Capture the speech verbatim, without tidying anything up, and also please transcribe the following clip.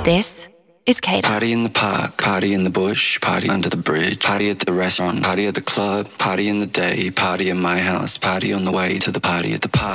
This is Cater. Party in the park, party in the bush, party under the bridge, party at the restaurant, party at the club, party in the day, party in my house, party on the way to the party at the park.